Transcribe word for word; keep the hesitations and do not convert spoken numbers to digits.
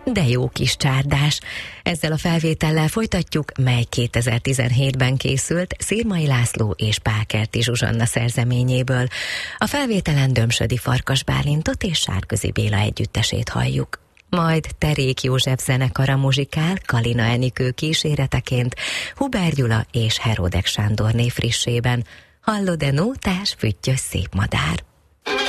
De jó kis csárdás. Ezzel a felvétellel folytatjuk, mely kétezer-tizenhétben készült Szirmai László és Pákerti Zsuzsanna szerzeményéből. A felvételen Dömsödi Farkas Bálintot és Sárközi Béla együttesét halljuk. Majd Terék József zenekara muzsikál Kalina Enikő kíséreteként Huber Gyula és Heródek Sándorné frissében. Hallod-e nótás, füttyös szép madár?